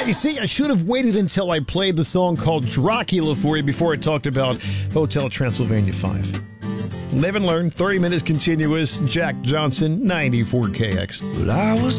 You see, I should have waited until I played the song called Dracula for you before I talked about Hotel Transylvania 5. Live and learn, 30 minutes continuous. Jack Johnson, 94KX. Well, I was